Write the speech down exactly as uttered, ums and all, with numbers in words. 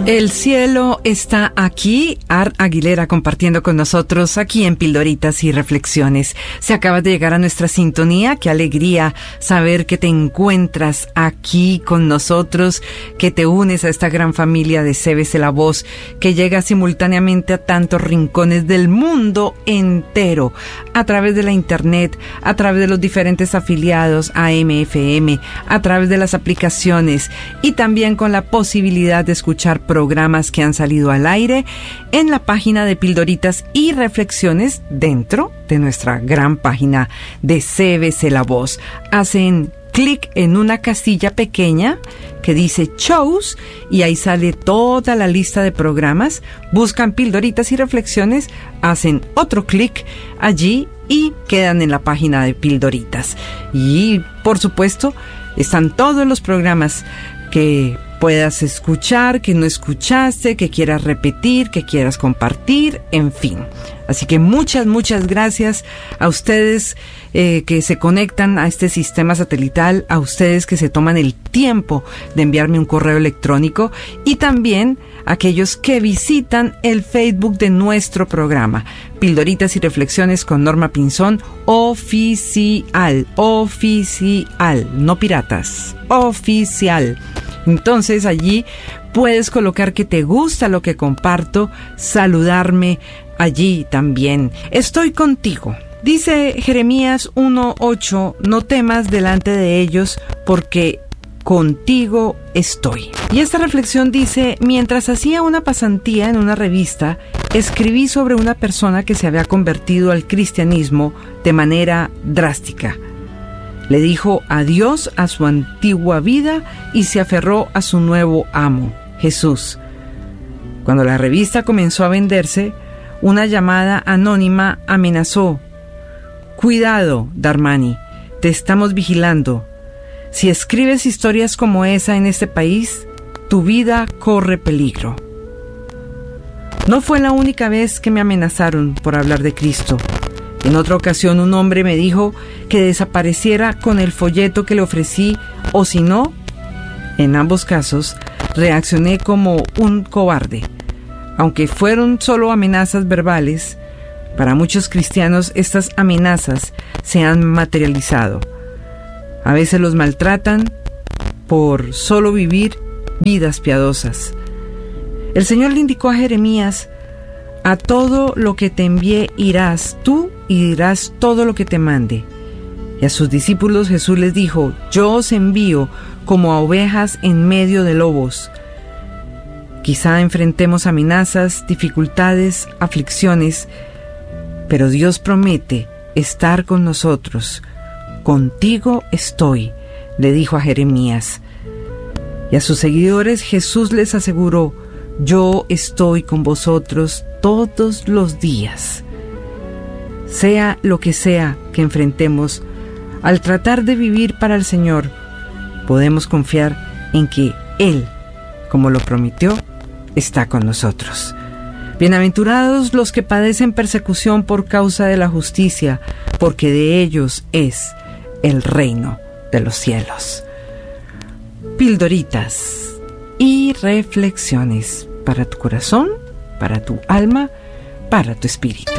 El cielo está aquí. Art Aguilera compartiendo con nosotros aquí en Pildoritas y Reflexiones. Se acaba de llegar a nuestra sintonía. Qué alegría saber que te encuentras aquí con nosotros, que te unes a esta gran familia de C B C La Voz, que llega simultáneamente a tantos rincones del mundo entero, a través de la internet, a través de los diferentes afiliados A M F M, a través de las aplicaciones y también con la posibilidad de escuchar programas que han salido al aire en la página de Pildoritas y Reflexiones dentro de nuestra gran página de C B C La Voz. Hacen clic en una casilla pequeña que dice Shows y ahí sale toda la lista de programas. Buscan Pildoritas y Reflexiones, hacen otro clic allí y quedan en la página de Pildoritas. Y por supuesto están todos los programas que puedas escuchar, que no escuchaste, que quieras repetir, que quieras compartir, en fin. Así que muchas, muchas gracias a ustedes eh, que se conectan a este sistema satelital, a ustedes que se toman el tiempo de enviarme un correo electrónico y también a aquellos que visitan el Facebook de nuestro programa, Pildoritas y Reflexiones con Norma Pinzón, oficial, oficial, no piratas, oficial. Entonces allí puedes colocar que te gusta lo que comparto, saludarme allí también. Estoy contigo. Dice Jeremías uno ocho, no temas delante de ellos porque contigo estoy. Y esta reflexión dice, mientras hacía una pasantía en una revista, escribí sobre una persona que se había convertido al cristianismo de manera drástica. Le dijo adiós a su antigua vida y se aferró a su nuevo amo, Jesús. Cuando la revista comenzó a venderse, una llamada anónima amenazó. Cuidado, Darmani, te estamos vigilando. Si escribes historias como esa en este país, tu vida corre peligro. No fue la única vez que me amenazaron por hablar de Cristo. En otra ocasión un hombre me dijo que desapareciera con el folleto que le ofrecí, o si no, en ambos casos, reaccioné como un cobarde. Aunque fueron solo amenazas verbales, para muchos cristianos estas amenazas se han materializado. A veces los maltratan por solo vivir vidas piadosas. El Señor le indicó a Jeremías, a todo lo que te envié irás tú y dirás todo lo que te mande. Y a sus discípulos Jesús les dijo, yo os envío como a ovejas en medio de lobos. Quizá enfrentemos amenazas, dificultades, aflicciones, pero Dios promete estar con nosotros. Contigo estoy, le dijo a Jeremías. Y a sus seguidores Jesús les aseguró, yo estoy con vosotros todos los días. Sea lo que sea que enfrentemos, al tratar de vivir para el Señor, podemos confiar en que Él, como lo prometió, está con nosotros. Bienaventurados los que padecen persecución por causa de la justicia, porque de ellos es el reino de los cielos. Pildoritas y reflexiones para tu corazón, para tu alma, para tu espíritu.